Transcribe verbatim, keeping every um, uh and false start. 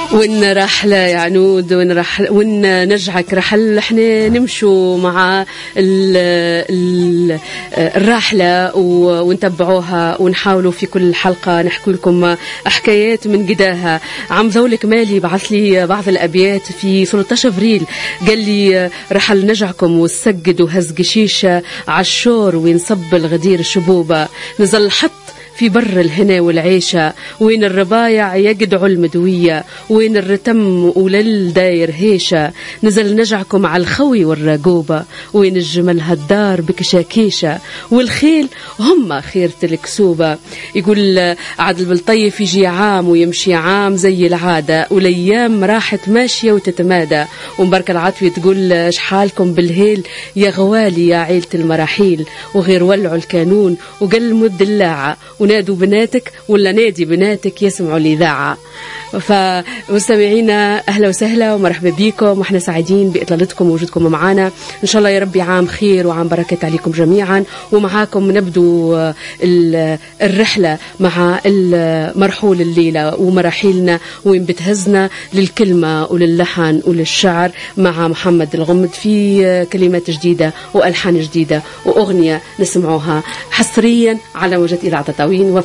وين رحلة يا عنود، وين رحل وين نجعك رحل. احنا نمشوا مع ال ال الرحلة ونتبعوها ونحاولوا في كل حلقة نحكي لكم حكايات من قداها. عم ذولك مالي بعث لي بعض الأبيات في ثلاثة عشر أبريل، قال لي رحل نجعكم والسجد وهز قشيشة عالشور وينصب الغدير الشبوبة، نزل حط في بر الهنا والعيشة، وين الربايع يقدعوا المدوية، وين الرتم ولل داير هيشة، نزل نجعكم على الخوي والرقوبة، وين الجمل هالدار بكشاكيشة، والخيل هم خيرة الكسوبة. يقول عادل بالطيف يجي عام ويمشي عام زي العادة، والأيام راحت ماشية وتتمادى. ومبارك العاطفي تقول شحالكم بالهيل يا غوالي يا عيلة المراحيل، وغير ولعوا الكانون وقلموا الدلاعة، ونادوا بناتك ولا نادي بناتك يسمعوا الإذاعة. فمستمعينا أهلا وسهلا ومرحبا بكم، وإحنا سعيدين بإطلالتكم ووجودكم معنا. إن شاء الله يا ربي عام خير وعام بركة عليكم جميعا. ومعاكم نبدو الرحلة مع المرحول الليلة ومراحيلنا وين بتهزنا للكلمة وللحن وللشعر مع محمد الغمد في كلمات جديدة وألحان جديدة وأغنية نسمعوها حصريا على موجة إذاعة تطاوين.